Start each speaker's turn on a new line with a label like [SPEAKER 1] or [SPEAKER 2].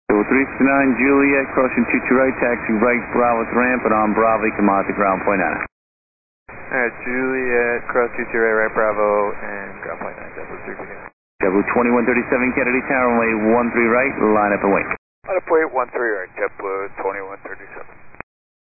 [SPEAKER 1] 369 Juliet, crossing 22 right, taxi right, Bravo with ramp, and on Bravo, come out to ground point 9.
[SPEAKER 2] Alright, Juliet, cross 22 right, Bravo, and ground point 9, JetBlue 369.
[SPEAKER 1] JetBlue 2137 Kennedy Tower, runway 13 right, line up and wait.
[SPEAKER 2] Line up, wait, 13 right, JetBlue 2137.